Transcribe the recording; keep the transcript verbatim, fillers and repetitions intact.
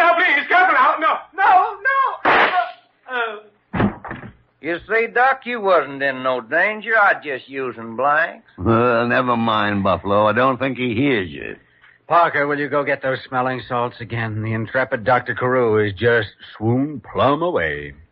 now, please. Careful now. No, no, no. Uh, uh. You see, Doc, you wasn't in no danger. I just using blanks. Well, never mind, Buffalo. I don't think he hears you. Parker, will you go get those smelling salts again? The intrepid Doctor Carew is just swooned plumb away.